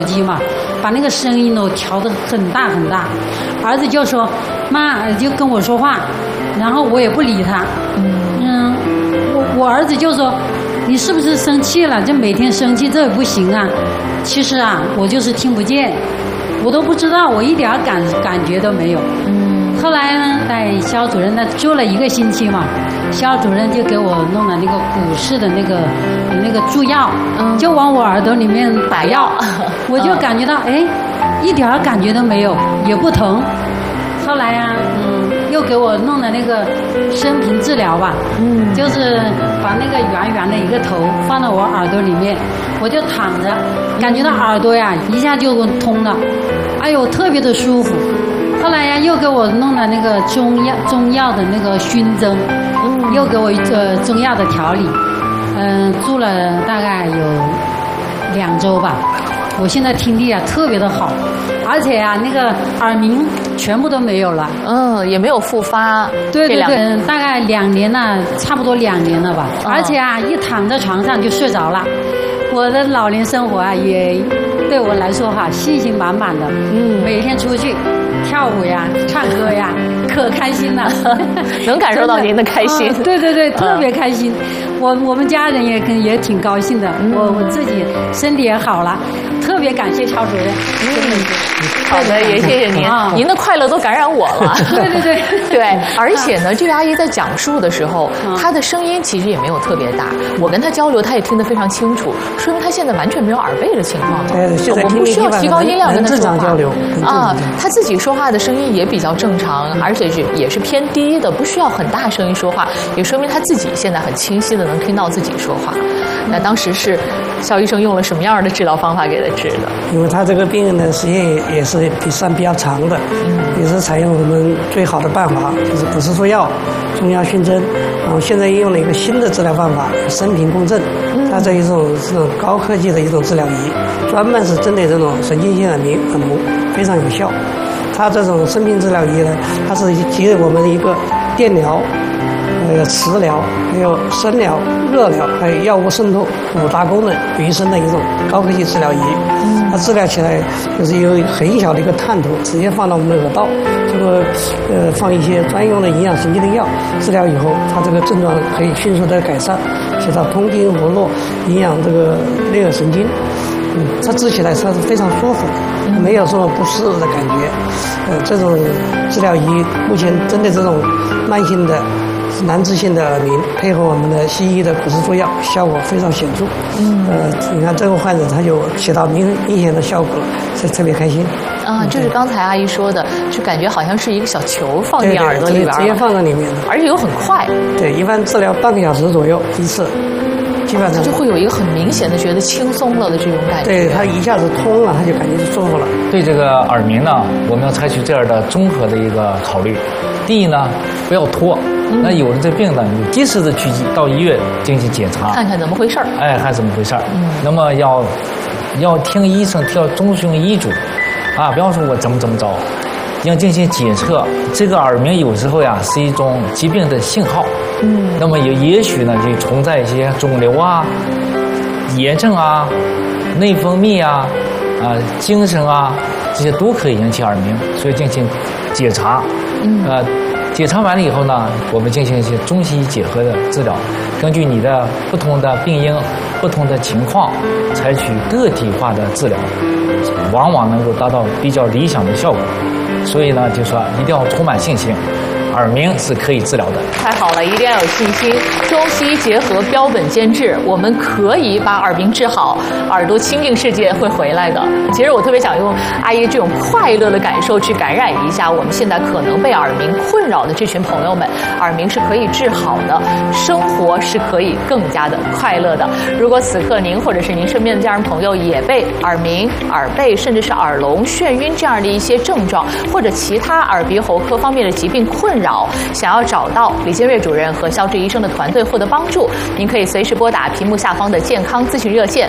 机嘛，把那个声音都调得很大很大。儿子就说：“妈，就跟我说话。”然后我也不理他。我儿子就说：“你是不是生气了？就每天生气，这也不行啊。”其实啊，我就是听不见，我都不知道，我一点感觉都没有。后来呢，在肖主任那住了1个星期嘛，肖主任就给我弄了那个股市的那个注药，就往我耳朵里面打药，我就感觉到一点感觉都没有，也不疼。后来呀，又给我弄了那个声频治疗吧，就是把那个圆圆的一个头放到我耳朵里面，我就躺着，感觉到耳朵呀一下就通了，哎呦，特别的舒服。后来呀，又给我弄了那个中药的那个熏蒸，又给我中药的调理，住了大概有2周吧。我现在听力啊特别的好，而且啊那个耳鸣全部都没有了， 也没有复发。 对，大概2年了，差不多2年了吧。而且啊，一躺在床上就睡着了。我的老年生活啊，也对我来说哈，信心满满的。每天出去跳舞呀、唱歌呀，可开心了。 能感受到您的开心。 对，特别开心。我们家人也挺高兴的。我自己身体也好了，特别感谢肖主任。 好的，也谢谢您，您的快乐都感染我了。对，而且呢，这位阿姨在讲述的时候，她的声音其实也没有特别大。我跟她交流，她也听得非常清楚，说明她现在完全没有耳背的情况。我不需要提高音量跟她说话。 交流她自己说话的声音也比较正常，而且也是偏低的，不需要很大声音说话，也说明她自己现在很清晰的能听到自己说话。那当时是肖医生用了什么样的治疗方法给她治的？ 因为她这个病人的时间也是比较长的，也是采用我们最好的办法，就是不是说药、中药熏蒸，然后现在用了一个新的治疗方法，声频共振，它这一种高科技的一种治疗仪，专门是针对这种神经性耳鸣、耳聋，非常有效。它这种声频治疗仪呢，它是结合我们的一个电疗、磁疗、还有声疗、热疗，还有药物渗透5大功能于一身的一种高科技治疗仪。它治疗起来就是有很小的一个探头，直接放到我们的耳道，这个放一些专用的营养神经的药，治疗以后，它这个症状可以迅速的改善，起到通经活络、营养这个内耳神经。它治起来它是非常舒服，没有什么不适的感觉。这种治疗仪目前针对这种慢性的难治性的耳鸣，配合我们的西医的骨质注药，效果非常显著。你看这个患者他就起到明显的效果了，是特别开心。 就是刚才阿姨说的，就感觉好像是一个小球放进耳朵里边， 直接放在里面的， 而且又很快。 对，一般治疗半个小时左右一次。基本上就会有一个很明显的觉得轻松了的这种感觉。 对，它一下子通了，他就感觉舒服了。 对这个耳鸣呢，我们要采取这样的综合的一个考虑。第一呢，不要拖。那有了这病呢，你及时的去到医院进行检查， 看看怎么回事儿。 看怎么回事儿。那么要听医生遵循医嘱，不要说我怎么着。要进行检测，这个耳鸣有时候呀是一种疾病的信号。那么也许呢就存在一些肿瘤啊、炎症啊、内分泌啊、精神啊，这些都可以引起耳鸣，所以进行检查。检查完了以后呢，我们进行一些中西医结合的治疗，根据你的不同的病因、不同的情况，采取个体化的治疗，往往能够达到比较理想的效果。所以呢，就说一定要充满信心，耳鸣是可以治疗的。 太好了，一定要有信心。中西医结合，标本兼治，我们可以把耳鸣治好，耳朵清净世界会回来的。其实我特别想用阿姨这种快乐的感受去感染一下我们现在可能被耳鸣困扰的这群朋友们。耳鸣是可以治好的，生活是可以更加的快乐的。如果此刻您或者是您身边的家人朋友也被耳鸣、耳背甚至是耳聋、眩晕这样的一些症状，或者其他耳鼻喉科方面的疾病困扰，想要找到李建瑞主任和肖志医生的团队获得帮助，您可以随时拨打屏幕下方的健康咨询热线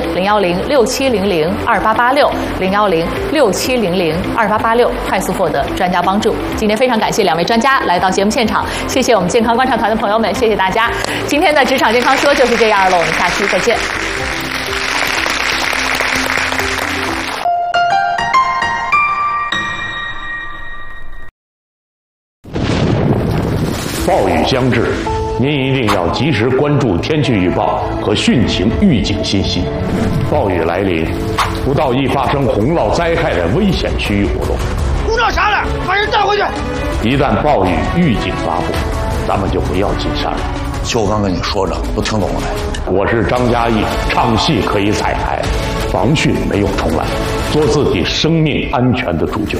010-6700-2886，010-6700-2886，快速获得专家帮助。今天非常感谢2位专家来到节目现场，谢谢我们健康观察团的朋友们，谢谢大家。今天的职场健康说就是这样了，我们下期再见。 暴雨将至，您一定要及时关注天气预报和汛情预警信息。暴雨来临，不到易发生洪涝灾害的危险区域活动。 鼓捣啥了？把人带回去！ 一旦暴雨预警发布，咱们就不要进山了。 就刚跟你说着，都听懂了没？ 我是张嘉译，唱戏可以彩排，防汛没有重来，做自己生命安全的主角。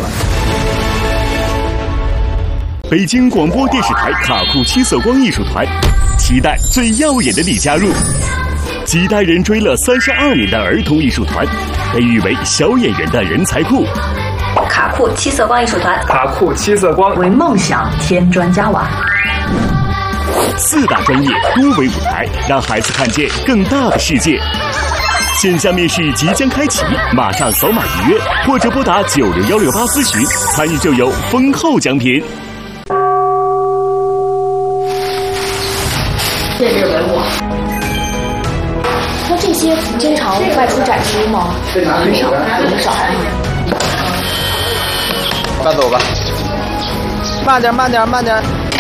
北京广播电视台卡库七色光艺术团，期待最耀眼的你加入。几代人追了32年的儿童艺术团，被誉为小演员的人才库。 卡库七色光艺术团， 卡库七色光为梦想添砖加瓦。 4大专业多维舞台，让孩子看见更大的世界。线下面试即将开启，马上扫码预约，或者拨打90168咨询，参与就有丰厚奖品。 这是文物。 那这些经常外出展出吗？很少，很少。 慢走吧， 慢点，慢点，慢点。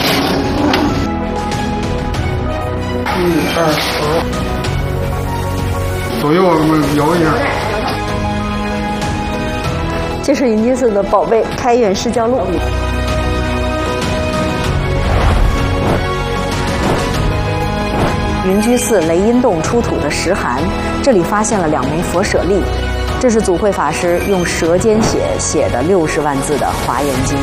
1、2、10，左右我们摇一下。 这是云居寺的宝贝开元释教录。云居寺雷音洞出土的石函，这里发现了2枚佛舍利，这是祖慧法师用舌尖写的60万字的华严经。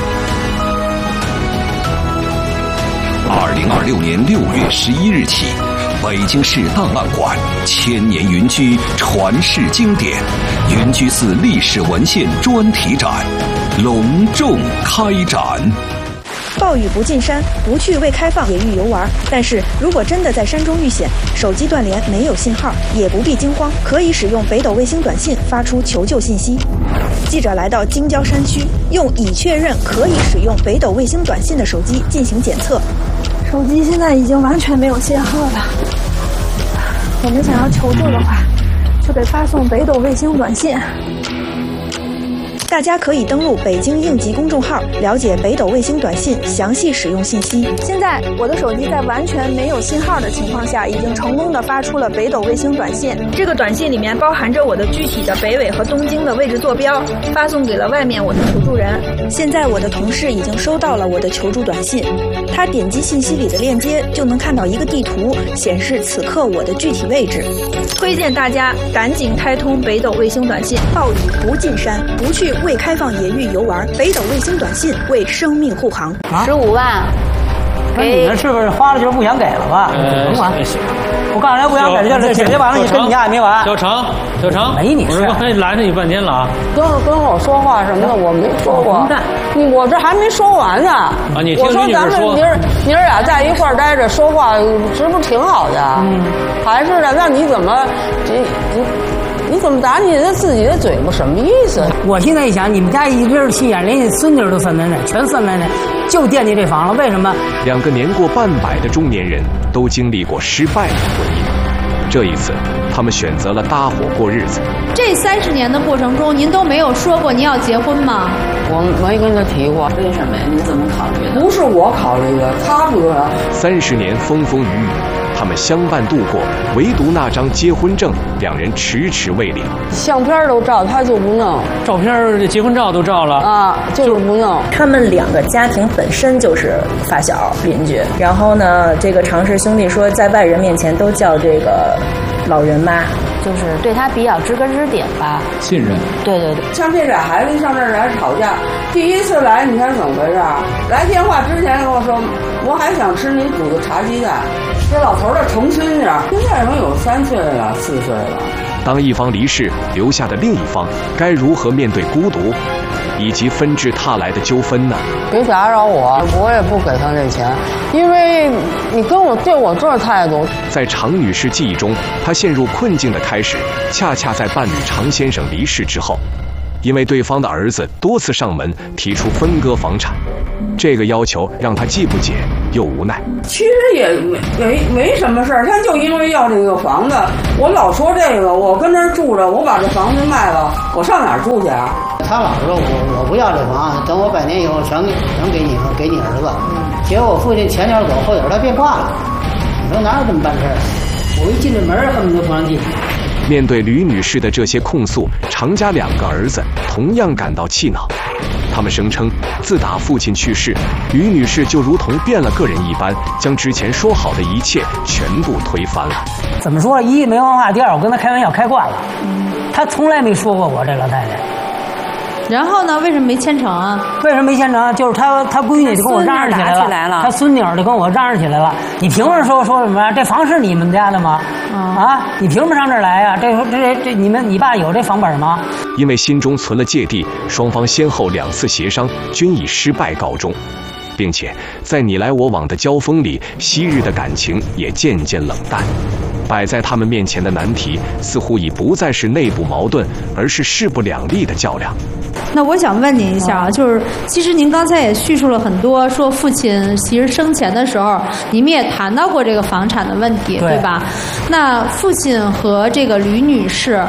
2026年6月11日起，北京市档案馆千年云居传世经典云居寺历史文献专题展隆重开展。 暴雨不进山，不去未开放野域游玩。但是如果真的在山中遇险，手机断联没有信号，也不必惊慌，可以使用北斗卫星短信发出求救信息。记者来到京郊山区，用已确认可以使用北斗卫星短信的手机进行检测。 手机现在已经完全没有信号了。我们想要求救的话，就得发送北斗卫星短信。 大家可以登录北京应急公众号，了解北斗卫星短信详细使用信息。 现在我的手机在完全没有信号的情况下，已经成功的发出了北斗卫星短信。 这个短信里面包含着我的具体的北纬和东经的位置坐标，发送给了外面我的求助人。现在我的同事已经收到了我的求助短信，他点击信息里的链接就能看到一个地图，显示此刻我的具体位置。推荐大家赶紧开通北斗卫星短信，暴雨不进山，不去未开放野域游玩，北斗卫星短信为生命护航。 15万， 那你们是不是花了就是不想给了吧？甭管，我刚才不想给就是姐姐完了，你跟你家也没完。 小常， 没你事， 我拦着你半天了啊！ 跟我说话什么的，我没说过。我这还没说完呢。 啊，你听我说咱们明儿俩在一块儿待着说话，这不挺好的？还是的，那你怎么你怎么打你的自己的嘴巴？什么意思？ 我现在一想，你们家一对心眼，连你孙女都3男人，全3男人，就惦记这房了。为什么 ？2个年过半百的中年人都经历过失败的婚姻，这一次他们选择了搭伙过日子。 这30年的过程中，您都没有说过您要结婚吗？ 我没跟他提过。 为什么呀？你怎么考虑的？ 不是我考虑的，他不是。 30年风风雨雨，他们相伴度过，唯独那张结婚证，2人迟迟未领。 相片都照，他就不弄； 照片、结婚照都照了啊，就是不弄。 他们2个家庭本身就是发小邻居，然后呢，这个常氏兄弟说，在外人面前都叫这个老人妈， 就是对他比较知根知底吧， 信任。 对。 像这俩孩子上这儿来吵架，第一次来，你看怎么回事？来电话之前跟我说，我还想吃你煮的茶鸡蛋。这老头的重新点，现在人有3岁了、4岁了。 当一方离世，留下的另一方该如何面对孤独，以及纷至沓来的纠纷呢？ 别打扰我也不给他这钱，因为你跟我对我这态度。 在常女士记忆中，她陷入困境的开始，恰恰在伴侣常先生离世之后，因为对方的儿子多次上门提出分割房产，这个要求让她既不解又无奈。 其实也没什么事儿，他就因为要这个房子，我老说这个，我跟那儿住着，我把这房子卖了，我上哪儿住去啊？ 他老说我不要这房，等我100年以后全给你给你儿子。结果我父亲前脚走后脚他变卦了，你说哪有这么办事儿？我一进这门恨不得不让进。 面对吕女士的这些控诉，常家2个儿子同样感到气恼。他们声称，自打父亲去世，吕女士就如同变了个人一般，将之前说好的一切全部推翻了。 怎么说？一没文化，第二我跟他开玩笑开惯了，他从来没说过我这老太太。 然后呢？为什么没签成啊？ 为什么没签成？就是他闺女就跟我嚷嚷起来了，他孙女儿就跟我嚷嚷起来了。你凭什么说什么呀？这房是你们家的吗？啊，你凭什么上这儿来呀？这你爸有这房本吗？ 因为心中存了芥蒂，双方先后2次协商均以失败告终，并且在你来我往的交锋里，昔日的感情也渐渐冷淡。摆在他们面前的难题，似乎已不再是内部矛盾，而是势不两立的较量。 那我想问您一下啊，就是其实您刚才也叙述了很多，说父亲其实生前的时候，你们也谈到过这个房产的问题，对吧？那父亲和这个吕女士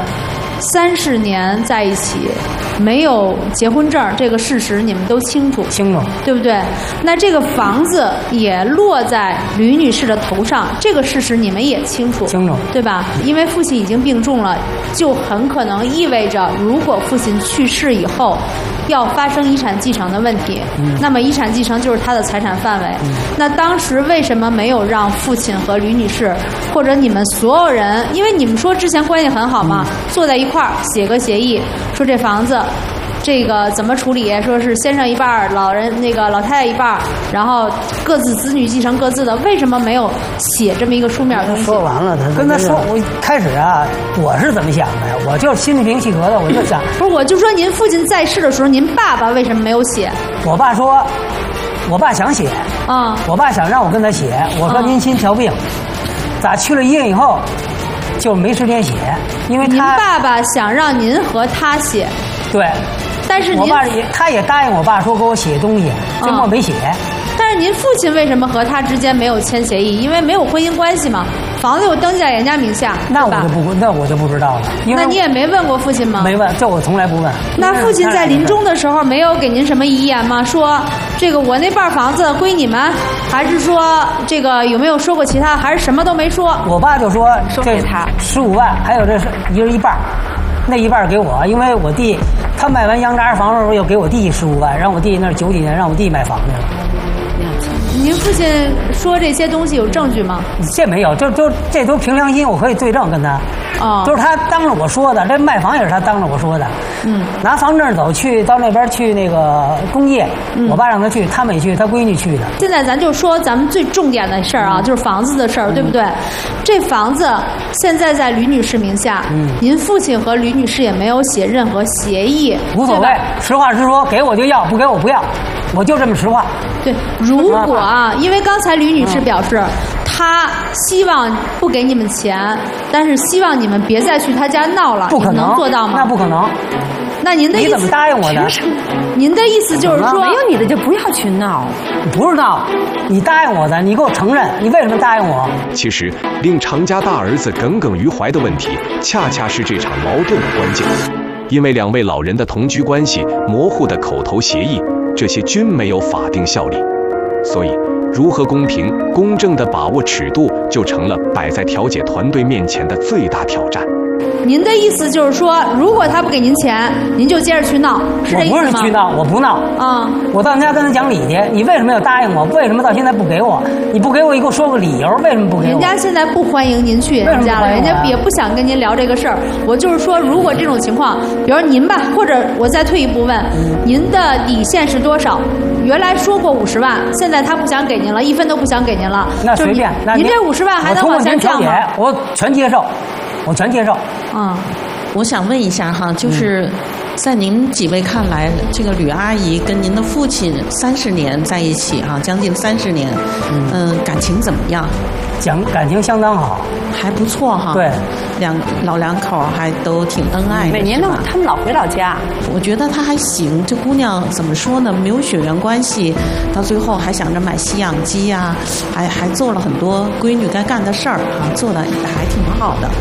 30年在一起，没有结婚证，这个事实你们都清楚，对不对？那这个房子也落在吕女士的头上，这个事实你们也清楚，对吧？因为父亲已经病重了，就很可能意味着，如果父亲去世以后，要发生遗产继承的问题，那么遗产继承就是他的财产范围。那当时为什么没有让父亲和吕女士，或者你们所有人，因为你们说之前关系很好嘛，坐在一块儿写个协议，说这房子这个怎么处理？说是先生一半，老太太一半，然后各自子女继承各自的。为什么没有写这么一个书面东西？ 说完了，他跟他说，我开始啊，我是怎么想的呀？我就心里平气和的，我就想， 不是，我就说您父亲在世的时候，您爸爸为什么没有写？ 我爸说，我爸想写，我爸想让我跟他写，我说您心调病，咋去了医院以后就没时间写，因为您爸爸想让您和他写， 对。 但是我爸他也答应我爸说给我写东西，结果没写。 但是您父亲为什么和他之间没有签协议？因为没有婚姻关系嘛，房子又登记在人家名下， 那我就不知道了。 那你也没问过父亲吗？ 没问，这我从来不问。 那父亲在临终的时候没有给您什么遗言吗？说这个我那半房子归你们，还是说这个有没有说过其他？还是什么都没说？ 我爸就说给他15万，还有这是一人一半。那一半给我，因为我弟他卖完杨家房的时候又给我弟15万，让我弟那是90几年让我弟买房去了。 您父亲说这些东西有证据吗？ 这没有，这都凭良心，我可以对证跟他。就是他当着我说的，这卖房也是他当着我说的。拿房证走到那边去那个工业，我爸让他去，他没去，他闺女去的。 现在咱就说咱们最重点的事儿啊，就是房子的事儿，对不对？这房子现在在吕女士名下，您父亲和吕女士也没有写任何协议， 无所谓，实话实说，给我就要，不给我不要，我就这么实话。 对，如果啊，因为刚才吕女士表示，她希望不给你们钱，但是希望你们别再去她家闹了， 不可能， 能做到吗？ 那不可能。 那您的意思你怎么答应我的？ 您的意思就是说， 没有你的就不要去闹， 不是闹，你答应我的，你给我承认，你为什么答应我？ 其实令常家大儿子耿耿于怀的问题，恰恰是这场矛盾的关键，因为2位老人的同居关系、模糊的口头协议，这些均没有法定效力，所以如何公平公正地把握尺度，就成了摆在调解团队面前的最大挑战。 您的意思就是说，如果他不给您钱，您就接着去闹，是这意思吗？ 我不是去闹，我不闹。我到人家跟他讲理去。你为什么要答应我？为什么到现在不给我？你不给我，你给我说个理由，为什么不给我？ 人家现在不欢迎您去人家了，人家也不想跟您聊这个事儿。我就是说，如果这种情况，比如您吧，或者我再退一步问，您的底线是多少？原来说过50万，现在他不想给您了，1分都不想给您了。 那随便，那您这50万还能往下降吗？ 我全接受。我全接受。 我想问一下哈，就是在您几位看来，这个吕阿姨跟您的父亲30年在一起哈，将近30年，感情怎么样？ 感情相当好， 还不错哈。 对， 老两口还都挺恩爱的。 每年他们老回老家。 我觉得她还行，这姑娘怎么说呢？没有血缘关系，到最后还想着买吸氧机呀，还做了很多闺女该干的事儿啊，做的也还挺好的。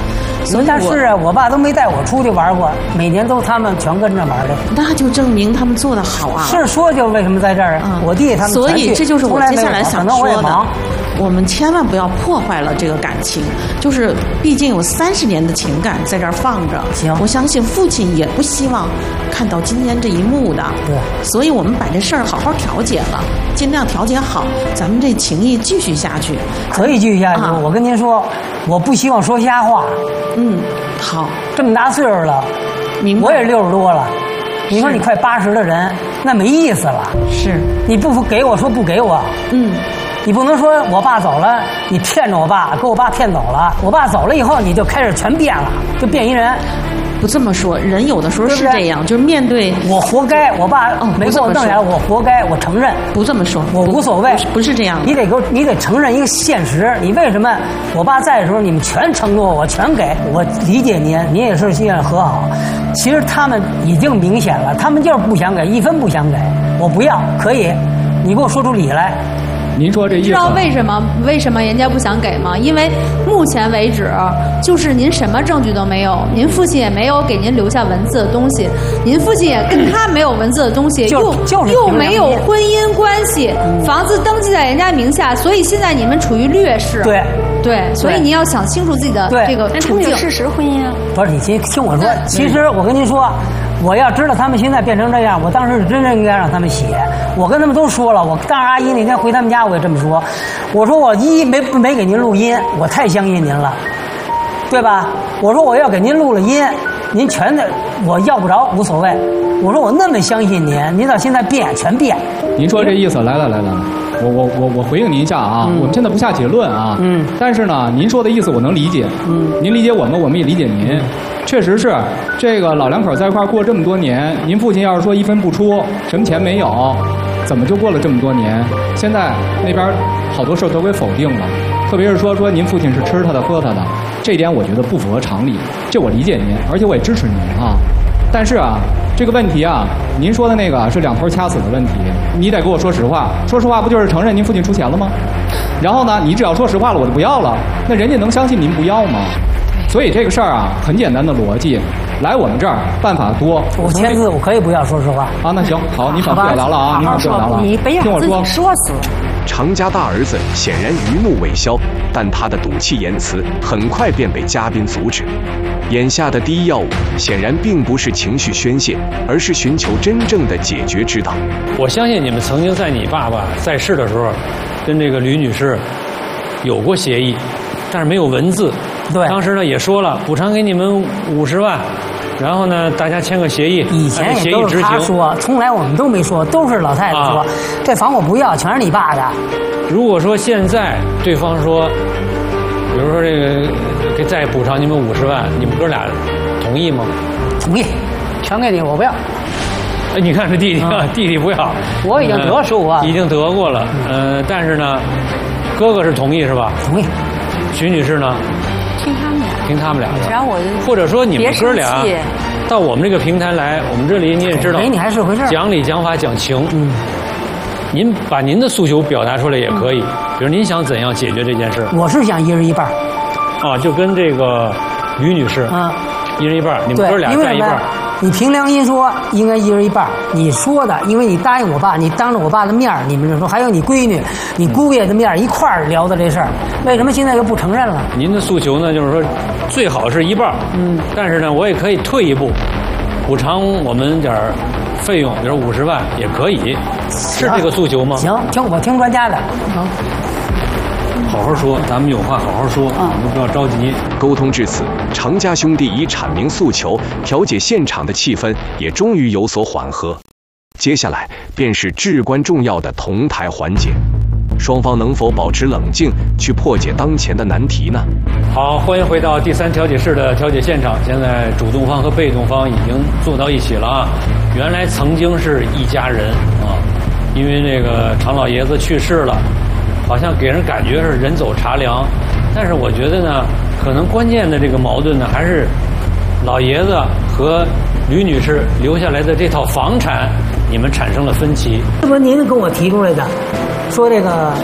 但是啊，我爸都没带我出去玩过，每年都他们全跟着玩的。 那就证明他们做得好啊。 是说就为什么在这儿？我弟他们所以这就是我接下来想说的。我们千万不要破坏了这个感情，就是毕竟有30年的情感在这儿放着。 行， 我相信父亲也不希望看到今天这一幕的。 对， 所以我们把这事儿好好调解了，尽量调解好，咱们这情谊继续下去。 可以继续下去。我跟您说，我不希望说瞎话。 好， 这么大岁数了，我也60多了。你说你快80的人，那没意思了。 是， 你不给我说不给我。你不能说我爸走了，你骗着我爸，给我爸骗走了。我爸走了以后，你就开始全变了，就变一人。 不这么说，人有的时候是这样，就是面对我活该，我爸没给我弄下来，我活该，我承认。 不这么说， 我无所谓， 不是这样。 你得承认一个现实。你为什么我爸在的时候，你们全承诺我，全给我？理解您，您也是希望和好。其实他们已经明显了，他们就是不想给，1分不想给。我不要，可以，你给我说出理来。 您说这意思？ 知道为什么人家不想给吗？因为目前为止，就是您什么证据都没有，您父亲也没有给您留下文字的东西，您父亲也跟他没有文字的东西，又没有婚姻关系，房子登记在人家名下，所以现在你们处于劣势。对，所以您要想清楚自己的这个处境。 事实婚姻啊？ 不是，你听我说，其实我跟您说。我要知道他们现在变成这样，我当时是真正应该让他们写。我跟他们都说了，我当着阿姨那天回他们家，我也这么说。我说我没给您录音，我太相信您了，对吧？我说我要给您录了音，您全的我要不着无所谓。我说我那么相信您，您到现在全变。 您说这意思，来，我回应您一下啊。我们现在不下结论啊。但是呢，您说的意思我能理解。您理解我们，我们也理解您。确实是，这个老两口在一块儿过这么多年，您父亲要是说1分不出，什么钱没有，怎么就过了这么多年？现在那边好多事都给否定了，特别是说您父亲是吃他的喝他的，这一点我觉得不符合常理，这我理解您，而且我也支持您啊。但是啊，这个问题啊，您说的那个是2头掐死的问题，你得给我说实话。说实话不就是承认您父亲出钱了吗？然后呢，你只要说实话了，我就不要了，那人家能相信您不要吗？所以这个事儿啊，很简单的逻辑，来我们这儿办法多。 我签字，我可以不要，说实话。 啊，那行，好，你反复表达了啊，你反复表达了。 你非要自己说死。 常家大儿子显然余怒未消，但他的赌气言辞很快便被嘉宾阻止。眼下的第一要务显然并不是情绪宣泄，而是寻求真正的解决之道。 我相信你们曾经在你爸爸在世的时候，跟这个吕女士有过协议，但是没有文字。 对， 当时呢也说了，补偿给你们50万，然后呢大家签个协议。 以前也都是他说，从来我们都没说，都是老太太说，这房我不要，全是你爸的。 如果说现在对方说，比如说这个给再补偿你们50万，你们哥俩同意吗？ 同意，全给你，我不要。 哎，你看这弟弟，弟弟不要， 我已经得15万， 已经得过了。但是呢，哥哥是同意是吧？ 同意。 徐女士呢？听他们俩的， 然后或者说你们哥俩到我们这个平台来，我们这里你也知道， 你还是回事， 讲理讲法讲情。您把您的诉求表达出来也可以，比如您想怎样解决这件事？ 我是想1人1半。 啊，就跟这个吕女士，1人1半，你们哥俩占1半。 你凭良心说，应该1人1半。你说的，因为你答应我爸，你当着我爸的面你们就说，还有你闺女、你姑爷的面一块儿聊的这事儿，为什么现在又不承认了？ 您的诉求呢，就是说最好是1半，但是呢，我也可以退一步，补偿我们点儿费用，比如50万也可以，是这个诉求吗？ 行，我听专家的。 好好说，咱们有话好好说，我们不要着急。 沟通至此，常家兄弟以阐明诉求、调解现场的气氛也终于有所缓和。接下来便是至关重要的同台环节，双方能否保持冷静，去破解当前的难题呢？ 好，欢迎回到第3调解室的调解现场。现在主动方和被动方已经坐到一起了啊。原来曾经是一家人啊，因为这个常老爷子去世了。好像给人感觉是人走茶凉，但是我觉得呢，可能关键的这个矛盾呢，还是老爷子和吕女士留下来的这套房产，你们产生了分歧。 这不是您给我提出来的，说这个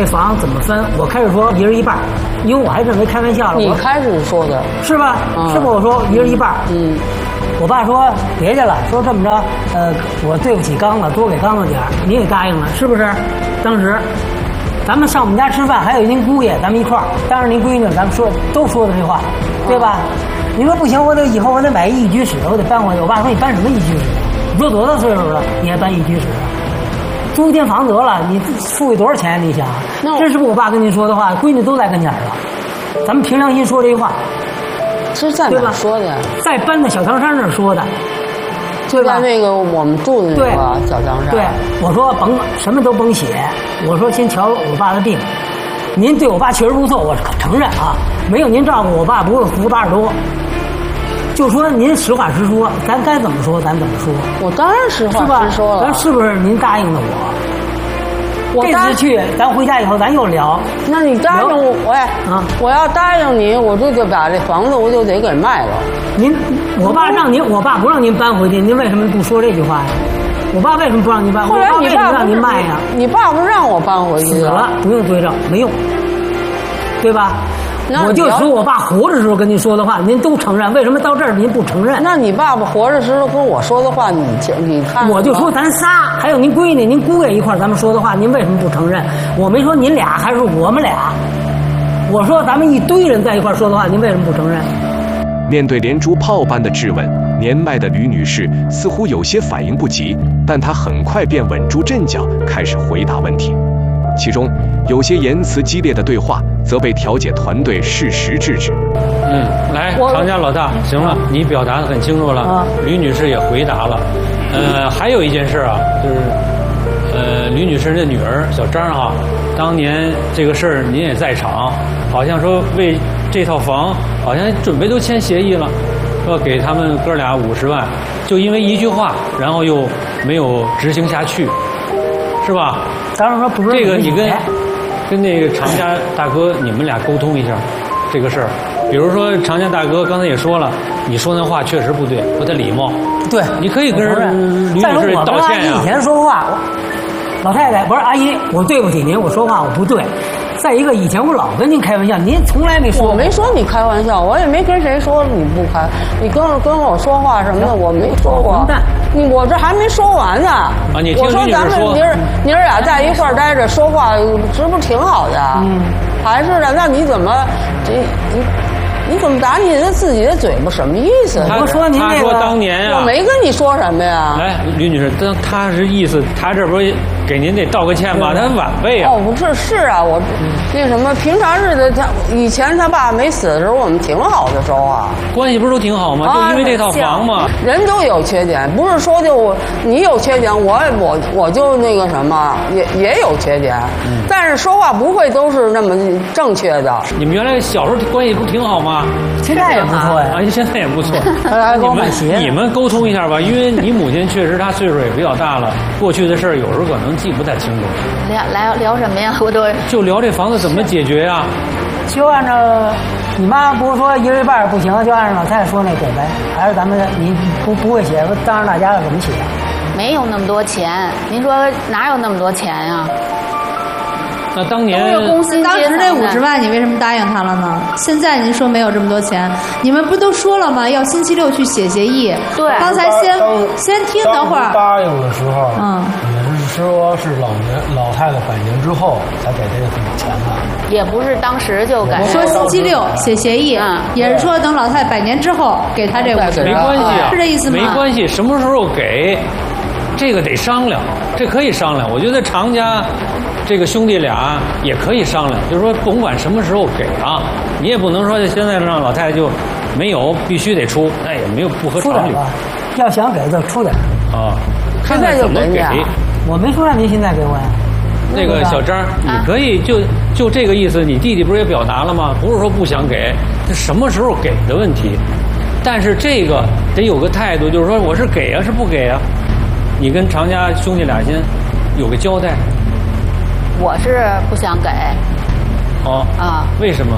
这房怎么分？我开始说一人一半，因为我还认为开玩笑了。 你开始说的是吧？是不？我说一人一半。我爸说别介了，说这么着，我对不起刚子，多给刚子点儿，你也答应了，是不是？当时，咱们上我们家吃饭，还有您姑爷，咱们一块儿，当着您闺女，咱们都说的这话，对吧？你说不行，以后我得买一居室，我得搬回去。我爸说你搬什么一居室？你说多大岁数了，你还搬一居室？租一间房得了，你付给多少钱？你想，这是不是我爸跟您说的话？闺女都在跟前了，咱们凭良心说这话。 是在哪说的？ 在搬到小汤山那儿说的， 就在那个我们住的那个小汤山。 对，我说甭什么都甭写，我说先瞧我爸的病。您对我爸确实不错，我承认啊，没有您照顾我爸不会活80多。就说您实话实说，咱该怎么说咱怎么说。 我当然实话实说了。 咱是不是您答应的我？这次去，咱回家以后咱又聊。 那你答应我，我要答应你，我就得把这房子我就得给卖了。 我爸不让您搬回去，您为什么不说这句话呀？我爸为什么不让您搬？ 后来你爸让您卖呀？ 你爸不让我搬回去。 死了，不用对证，没用，对吧？我就说我爸活着时候跟您说的话，您都承认，为什么到这儿您不承认？ 那你爸爸活着时候跟我说的话，你看， 我就说咱仨，还有您闺女、您姑爷一块儿，咱们说的话，您为什么不承认？我没说您俩，还是我们俩。我说咱们一堆人在一块儿说的话，您为什么不承认？ 面对连珠炮般的质问，年迈的吕女士似乎有些反应不及，但她很快便稳住阵脚，开始回答问题。其中有些言辞激烈的对话，则被调解团队适时制止。 来，常家老大，行了，你表达得很清楚了，吕女士也回答了。还有一件事啊，就是吕女士的女儿小张啊，当年这个事儿您也在场，好像说为这套房好像准备都签协议了，说给他们哥俩50万，就因为一句话，然后又没有执行下去，是吧？ 当然说不是这个，你跟那个常家大哥你们俩沟通一下这个事儿。比如说常家大哥刚才也说了，你说那话确实不对，不太礼貌。 对， 你可以跟吕女士道歉呀。 以前说话，老太太不是阿姨，我对不起您，我说话我不对。再一个，以前我老跟您开玩笑，您从来没说。 我没说你开玩笑，我也没跟谁说你不开。你跟我说话什么的，我没说过。我这还没说完呢。 啊，你听我说咱们妮儿俩在一块儿待着说话，这不挺好的？还是的，那你怎么你怎么打你自己的嘴巴？什么意思？ 我说您他说当年啊， 我没跟你说什么呀。 来，吕女士，他是意思，他这不是给您得道个歉吗？他晚辈啊。 哦，不是啊，我那什么，平常日子以前他爸没死的时候，我们挺好的时候啊， 关系不是都挺好吗？就因为这套房嘛。 人都有缺点，不是说就你有缺点，我就那个什么，也有缺点，但是说话不会都是那么正确的。 你们原来小时候关系不挺好吗？ 现在也不错呀， 现在也不错。你们沟通一下吧，因为你母亲确实她岁数也比较大了，过去的事儿有时候可能记不太清楚。 聊什么呀？我都就聊这房子怎么解决呀？ 就按照你妈不是说一人一半不行，就按照老太太说那给呗，还是咱们你不会写，当着大家怎么写？ 没有那么多钱，您说哪有那么多钱呀？ 那当年当时这50万，你为什么答应他了呢？现在您说没有这么多钱，你们不都说了吗？要星期6去写协议。 对， 刚才先听等会儿。 答应的时候，也是说是老太太100年之后才给这个钱的， 也不是当时就给。 说星期6写协议，也是说等老太太100年之后给他这50万。 没关系啊， 是这意思吗？ 没关系，什么时候给，这个得商量，这可以商量。我觉得常家。这个兄弟俩也可以商量，就是说甭管什么时候给啊，你也不能说现在让老太太就没有，必须得出，那也没有不合常理。 要想给就出点啊，现在怎么给？ 我没说让您现在给我呀。 那个小张，你可以就这个意思，你弟弟不是也表达了吗？不是说不想给，这什么时候给的问题。但是这个得有个态度，就是说我是给啊，是不给啊？你跟常家兄弟俩先有个交代。 我是不想给。 哦。啊？为什么？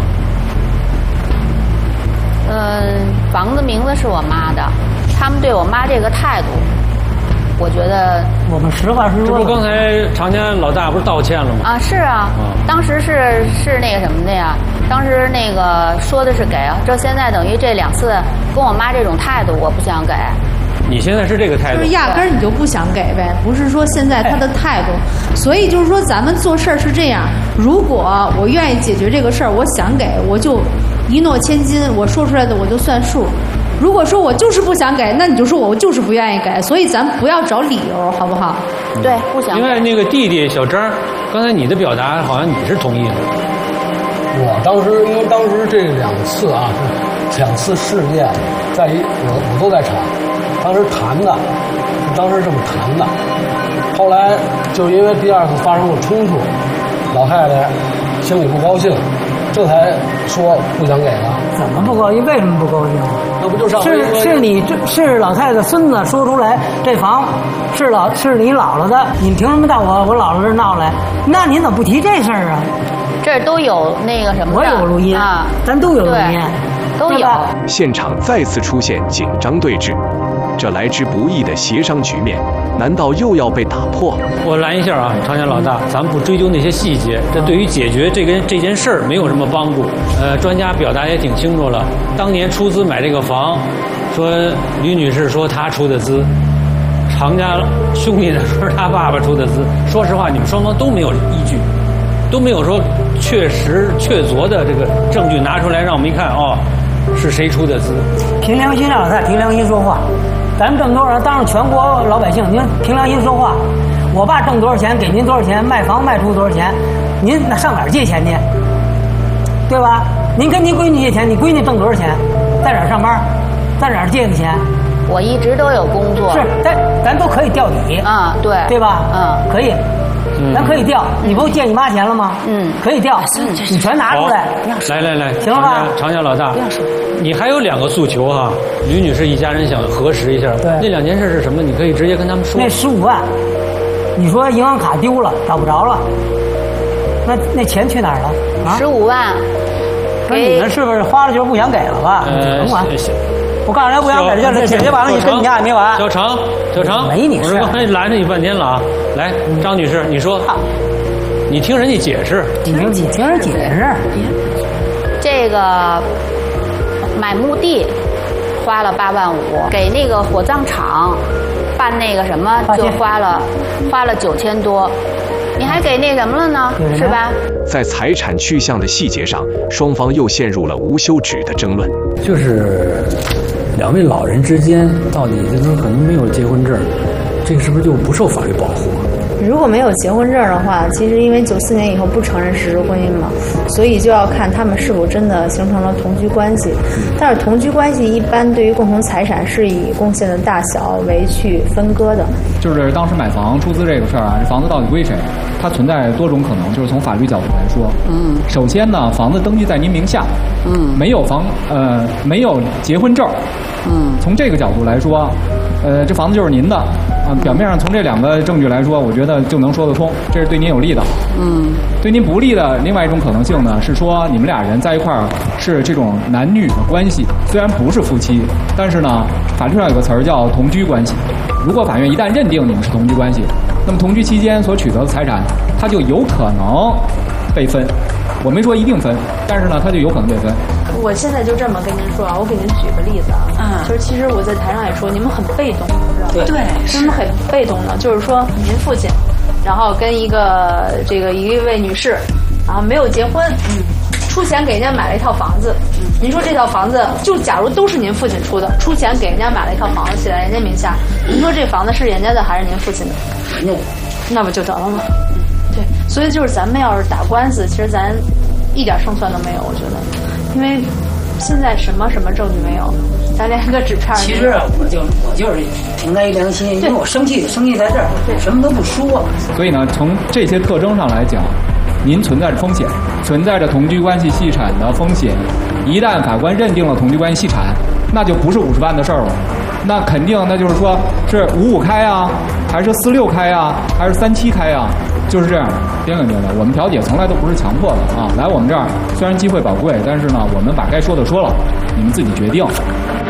房子名字是我妈的，他们对我妈这个态度， 我觉得我们实话实说。 这不刚才常家老大不是道歉了吗？ 啊，是啊，当时是那个什么的呀？当时那个说的是给，这现在等于这2次跟我妈这种态度，我不想给。 你现在是这个态度， 就是压根儿你就不想给呗，不是说现在他的态度。所以就是说，咱们做事儿是这样：如果我愿意解决这个事儿，我想给，我就一诺千金，我说出来的我就算数。如果说我就是不想给，那你就说我就是不愿意给。所以咱不要找理由，好不好？ 对，不想给。 另外那个弟弟小张，刚才你的表达好像你是同意的。 我当时因为当时这2次啊，是2次事件，我都在场。当时谈的，当时这么谈的，后来就因为第2次发生了冲突，老太太心里不高兴，这才说不想给了。 怎么不高兴？为什么不高兴？ 那不就上回是老太太孙子说出来，这房是你姥姥的，你凭什么到我姥姥这儿闹来？那您怎么不提这事儿啊？ 这都有那个什么， 我有录音啊， 咱都有录音， 都有。 现场再次出现紧张对峙。这来之不易的协商局面，难道又要被打破？ 我拦一下啊，常家老大，咱们不追究那些细节，这对于解决这件事儿没有什么帮助。专家表达也挺清楚了，当年出资买这个房，说吕女士说她出的资，常家兄弟呢说是他爸爸出的资。说实话，你们双方都没有依据，都没有说确实确凿的这个证据拿出来让我们一看，哦，是谁出的资？ 凭良心，老太凭良心说话。咱们这么多人，当着全国老百姓，您凭良心说话。我爸挣多少钱，给您多少钱，卖房卖出多少钱，您那上哪儿借钱去？对吧？您跟您闺女借钱，你闺女挣多少钱？在哪儿上班？在哪儿借的钱？ 我一直都有工作。 是，咱都可以调底啊，对吧？可以。咱可以调，你不借你妈钱了吗？可以调，你全拿出来。 来， 行了吧？ 常家老大，你还有2个诉求哈，吕女士一家人想核实一下，那2件事是什么？你可以直接跟他们说。 那15万，你说银行卡丢了，找不着了，那钱去哪儿了？啊 ？15万， 那你们是不是花了就是不想给了吧？甭管。我告诉人不想给，就是解决完了，你跟你家也没完。 小常， 没你事。 我刚才拦着你半天了啊！来，张女士，你说，你听人家解释。 你听人解释。 这个买墓地花了8万5，给那个火葬场办那个什么就花了9000多。你还给那什么了呢？是吧？ 在财产去向的细节上，双方又陷入了无休止的争论。 就是2位老人之间，到底就是可能没有结婚证，这个是不是就不受法律保护？ 如果没有结婚证的话，其实因为94年以后不承认事实婚姻嘛，所以就要看他们是否真的形成了同居关系。但是同居关系一般对于共同财产是以贡献的大小为去分割的。 就是当时买房出资这个事儿啊，这房子到底归谁？它存在多种可能，就是从法律角度来说，首先呢，房子登记在您名下，没有结婚证，从这个角度来说，这房子就是您的。表面上从这2个证据来说，我觉得就能说得通，这是对您有利的。对您不利的另外一种可能性呢，是说你们俩人在一块儿是这种男女的关系，虽然不是夫妻，但是呢，法律上有个词儿叫同居关系。如果法院一旦认定你们是同居关系，那么同居期间所取得的财产，它就有可能被分。我没说一定分，但是呢，它就有可能被分。 我现在就这么跟您说啊，我给您举个例子啊，就是其实我在台上也说，你们很被动，知道吧？对，你们很被动的，就是说您父亲，然后跟一位女士，然后没有结婚，出钱给人家买了一套房子，您说这套房子就假如都是您父亲出的，出钱给人家买了一套房子写在人家名下，您说这房子是人家的还是您父亲的？那不就得了吗？对，所以就是咱们要是打官司，其实咱一点胜算都没有，我觉得，因为现在什么证据没有，咱连个纸片。 其实我就是凭着一良心，因为我生气在这儿，什么都不说。 所以呢，从这些特征上来讲，您存在着风险，存在着同居关系系产的风险。一旦法官认定了同居关系系产，那就不是50万的事儿了，那肯定那就是说是55开啊，还是46开啊，还是37开啊？就是这样，别的，我们调解从来都不是强迫的啊。来我们这儿虽然机会宝贵，但是呢，我们把该说的说了，你们自己决定。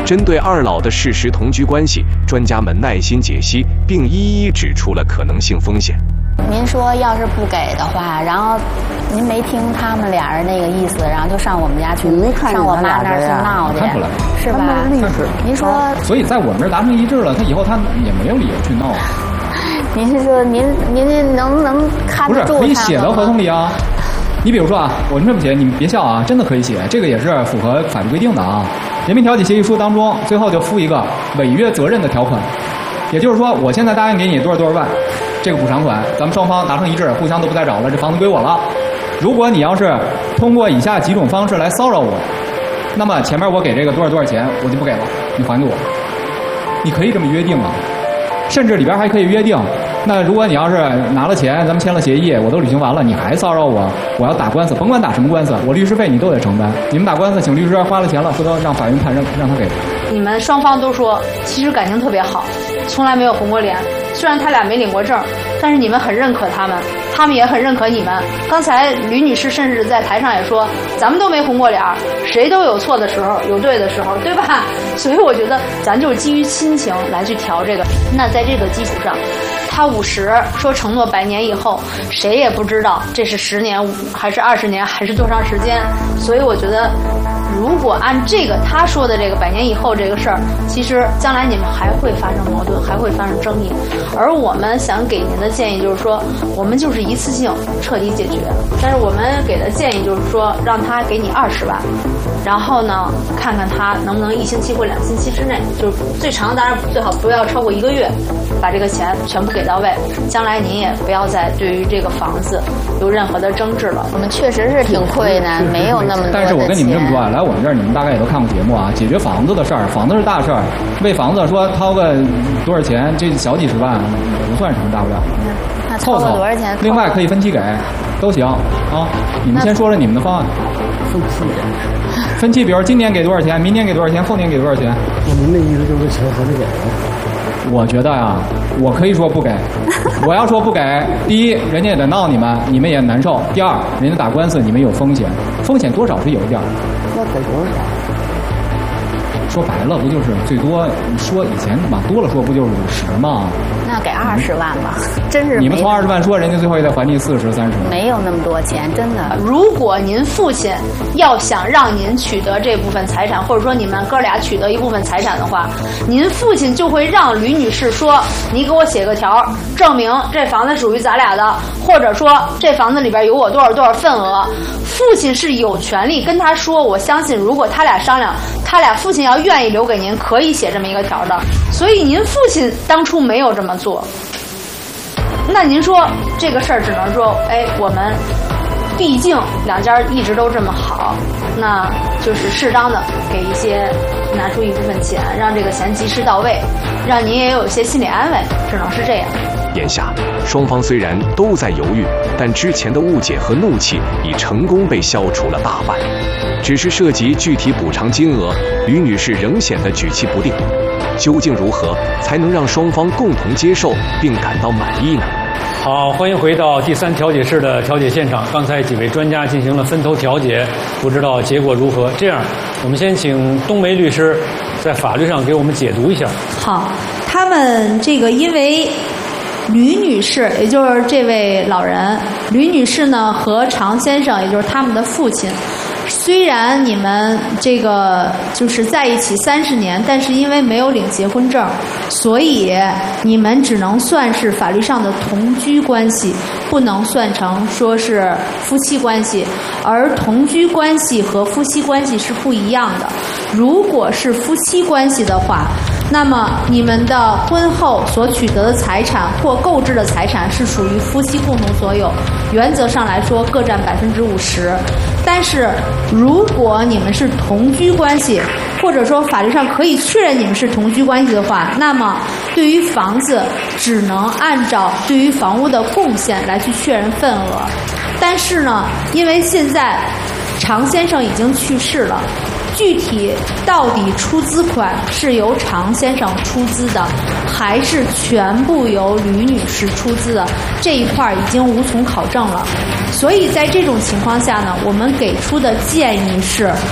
针对二老的事实同居关系，专家们耐心解析，并一一指出了可能性风险。 您说要是不给的话，然后您没听他们俩人那个意思，然后就上我们家去，上我妈那儿去闹去， 看出来是吧？您说， 所以在我们这儿达成一致了，他以后他也没有理由去闹啊。 您是说您能看得住他吗？ 不是可以写到合同里啊。你比如说啊，我这么写，你们别笑啊，真的可以写，这个也是符合法律规定的啊。人民调解协议书当中，最后就附一个违约责任的条款，也就是说，我现在答应给你多少万，这个补偿款，咱们双方达成一致，互相都不再找了，这房子归我了。如果你要是通过以下几种方式来骚扰我，那么前面我给这个多少钱，我就不给了，你还给我。你可以这么约定啊，甚至里边还可以约定。那如果你要是拿了钱，咱们签了协议，我都履行完了，你还骚扰我，我要打官司，甭管打什么官司，我律师费你都得承担。你们打官司请律师，花了钱了，不都让法院判让他给。 你们双方都说，其实感情特别好，从来没有红过脸。虽然他俩没领过证，但是你们很认可他们，他们也很认可你们。刚才吕女士甚至在台上也说，咱们都没红过脸，谁都有错的时候，有对的时候，对吧？所以我觉得咱就是基于亲情来去调这个。那在这个基础上，他50说承诺100年以后，谁也不知道这是10年还是20年还是多长时间。所以我觉得，如果按这个他说的这个100年以后这个事儿，其实将来你们还会发生矛盾，还会发生争议。而我们想给您的建议就是说，我们就是一次性彻底解决。但是我们给的建议就是说，让他给你20万，然后呢，看看他能不能1星期或2星期之内，就是最长当然最好不要超过1个月，把这个钱全部给到位。将来您也不要再对于这个房子有任何的争执了。 我们确实是挺困难，没有那么多的钱。 但是我跟你们这么说啊，来我们这儿你们大概也都看过节目啊，解决房子的事儿，房子是大事儿，为房子说掏个多少钱，这小几十万不算什么大不了。 那掏个多少钱？ 另外可以分期给，都行啊。你们先说说你们的方案。分期，比如今年给多少钱，明年给多少钱，后年给多少钱？ 那您的意思就是钱还得给？ 我觉得呀，我可以说不给。我要说不给，第一，人家也得闹你们，你们也难受；第二，人家打官司，你们有风险，风险多少是有一点。 那给多少？ 说白了，不就是最多？你说以前往多了说，不就是50吗？ 那给20万吧，真是。 你们从20万说，人家最后也得还你40、30。 没有那么多钱，真的。 如果您父亲要想让您取得这部分财产，或者说你们哥俩取得一部分财产的话，您父亲就会让吕女士说：“你给我写个条，证明这房子属于咱俩的，或者说这房子里边有我多少多少份额。”父亲是有权利跟他说，我相信如果他俩商量，他俩父亲要愿意留给您，可以写这么一个条的。所以您父亲当初没有这么做，那您说这个事儿只能说，哎，我们毕竟两家一直都这么好，那就是适当的给一些，拿出一部分钱，让这个钱及时到位，让您也有一些心理安慰，只能是这样。 眼下，双方虽然都在犹豫，但之前的误解和怒气已成功被消除了大半。只是涉及具体补偿金额，吕女士仍显得举棋不定。究竟如何才能让双方共同接受并感到满意呢？ 好，欢迎回到第3调解室的调解现场。刚才几位专家进行了分头调解，不知道结果如何。这样，我们先请冬梅律师在法律上给我们解读一下。 好，他们这个因为吕女士，也就是这位老人，吕女士呢和常先生，也就是他们的父亲，虽然你们这个就是在一起30年，但是因为没有领结婚证，所以你们只能算是法律上的同居关系，不能算成说是夫妻关系。而同居关系和夫妻关系是不一样的。如果是夫妻关系的话，那么你们的婚后所取得的财产或购置的财产是属于夫妻共同所有，原则上来说各占50%。但是如果你们是同居关系，或者说法律上可以确认你们是同居关系的话，那么对于房子只能按照对于房屋的贡献来去确认份额。但是呢，因为现在常先生已经去世了，具体到底出资款是由常先生出资的，还是全部由吕女士出资的，这一块已经无从考证了。所以在这种情况下呢，我们给出的建议是，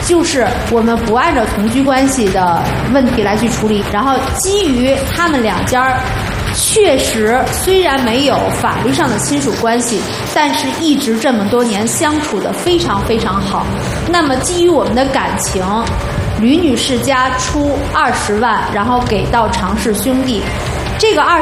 就是我们不按照同居关系的问题来去处理，然后基于他们两家确实虽然没有法律上的亲属关系，但是一直这么多年相处得非常非常好。那么基于我们的感情，吕女士家出20万，然后给到常氏兄弟，这个